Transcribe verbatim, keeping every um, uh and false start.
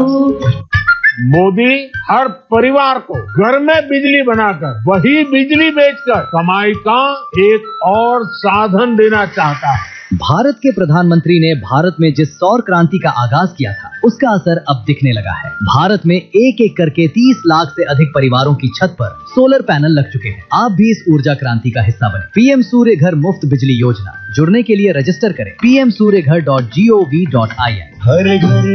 मोदी हर परिवार को घर में बिजली बनाकर वही बिजली बेचकर कमाई का एक और साधन देना चाहता है। भारत के प्रधानमंत्री ने भारत में जिस सौर क्रांति का आगाज किया था, उसका असर अब दिखने लगा है। भारत में एक एक करके तीस लाख से अधिक परिवारों की छत पर सोलर पैनल लग चुके हैं। आप भी इस ऊर्जा क्रांति का हिस्सा बने। पीएम सूर्य घर मुफ्त बिजली योजना, जुड़ने के लिए रजिस्टर करें पी एम सूर्य घर dot G O V dot I N.